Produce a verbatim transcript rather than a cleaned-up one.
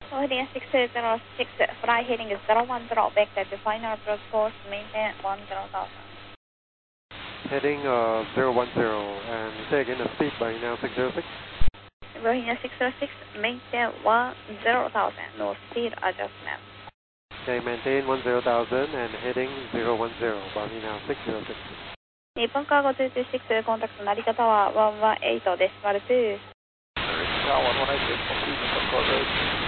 Heading six zero six, fly heading zero one zero, vector to final approach course, maintain one zero thousand. Heading uh, zero one zero, and say again the speed by now six zero six. Heading six zero six, maintain one zero thousand, no speed adjustment. Okay, maintain one zero thousand and heading zero one zero, Bombay now six zero six. Nippon Cargo two two six, contact Narita Tower one one eight decimal two. Tower one one eight, complete Nippon Cargo.